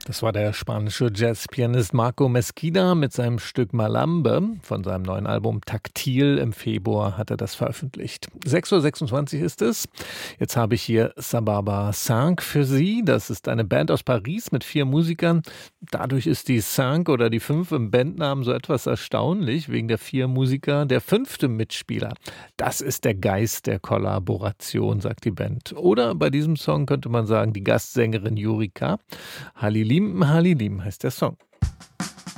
Das war der spanische Jazzpianist Marco Mesquida mit seinem Stück Malambe von seinem neuen Album Taktil. Im Februar hat er das veröffentlicht. 6:26 Uhr ist es. Jetzt habe ich hier Sababa 5 für Sie. Das ist eine Band aus Paris mit 4 Musikern. Dadurch ist die 5 oder die 5 im Bandnamen so etwas erstaunlich, wegen der 4 Musiker. Der 5. Mitspieler, das ist der Geist der Kollaboration, sagt die Band. Oder bei diesem Song könnte man sagen, die Gastsängerin Yurika. Halilim Halilim heißt der Song.